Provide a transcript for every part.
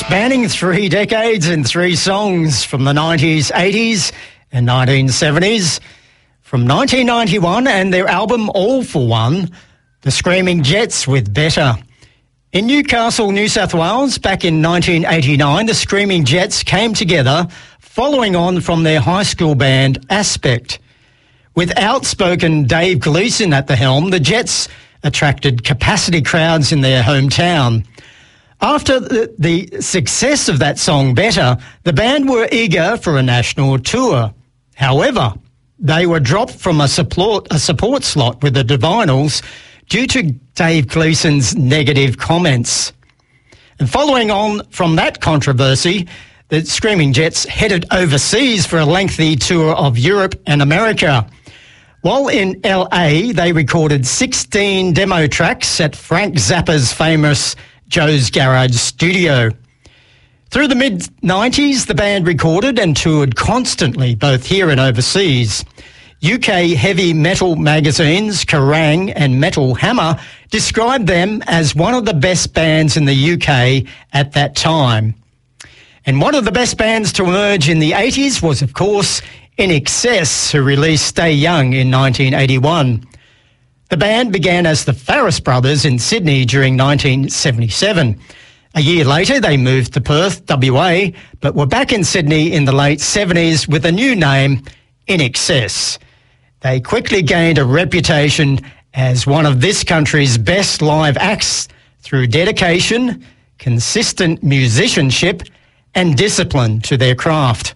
Spanning 3 decades and 3 songs from the 90s, 80s and 1970s. From 1991 and their album All for One, the Screaming Jets with Better. In Newcastle, New South Wales, back in 1989, the Screaming Jets came together following on from their high school band Aspect. With outspoken Dave Gleeson at the helm, the Jets attracted capacity crowds in their hometown. After the success of that song Better, the band were eager for a national tour. However, they were dropped from a support slot with the Divinyls due to Dave Gleeson's negative comments. And following on from that controversy, the Screaming Jets headed overseas for a lengthy tour of Europe and America. While in LA, they recorded 16 demo tracks at Frank Zappa's famous Joe's Garage studio. Through the mid-90s, the band recorded and toured constantly, both here and overseas. UK heavy metal magazines Kerrang and Metal Hammer described them as one of the best bands in the UK at that time. And one of the best bands to emerge in the 80s was, of course, INXS, who released Stay Young in 1981. The band began as the Farris Brothers in Sydney during 1977. A year later, they moved to Perth, WA, but were back in Sydney in the late 70s with a new name, INXS. They quickly gained a reputation as one of this country's best live acts through dedication, consistent musicianship, and discipline to their craft.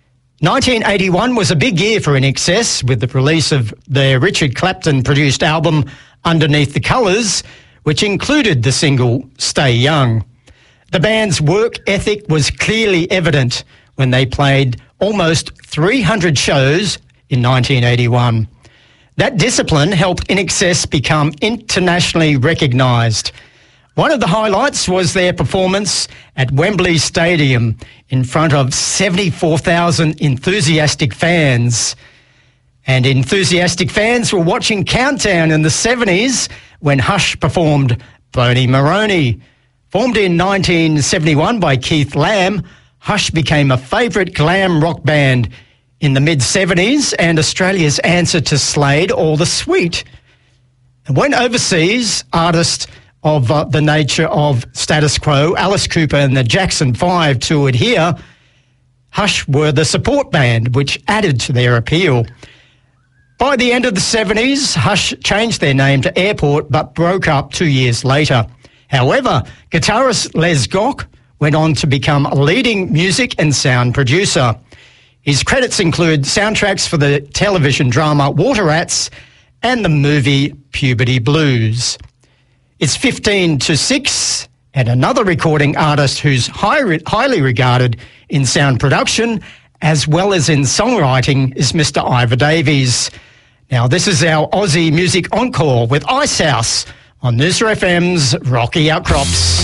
1981 was a big year for INXS with the release of their Richard Clapton-produced album Underneath the Colours, which included the single Stay Young. The band's work ethic was clearly evident when they played almost 300 shows in 1981. That discipline helped INXS become internationally recognised. One of the highlights was their performance at Wembley Stadium in front of 74,000 enthusiastic fans. And enthusiastic fans were watching Countdown in the 70s when Hush performed Boney Maroney. Formed in 1971 by Keith Lamb, Hush became a favourite glam rock band in the mid-70s and Australia's answer to Slade or The Sweet. And when overseas, artists of the nature of Status Quo, Alice Cooper and the Jackson 5 toured here, Hush were the support band, which added to their appeal. By the end of the 70s, Hush changed their name to Airport but broke up 2 years later. However, guitarist Les Gock went on to become a leading music and sound producer. His credits include soundtracks for the television drama Water Rats and the movie Puberty Blues. It's 15 to 6, and another recording artist who's highly regarded in sound production as well as in songwriting is Mr. Ivor Davies. Now, this is our Aussie Music Encore with Icehouse on Noosa FM's Rocky Outcrops.